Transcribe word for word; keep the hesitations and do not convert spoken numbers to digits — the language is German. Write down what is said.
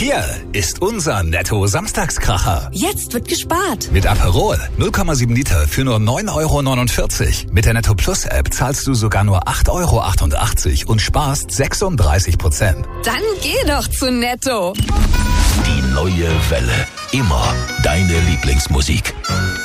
Hier ist unser Netto-Samstagskracher. Jetzt wird gespart. Mit Aperol null Komma sieben Liter für nur neun Euro neunundvierzig. Mit der Netto Plus App zahlst du sogar nur acht Euro achtundachtzig und sparst sechsunddreißig Prozent. Dann geh doch zu Netto. Die neue Welle. Immer deine Lieblingsmusik.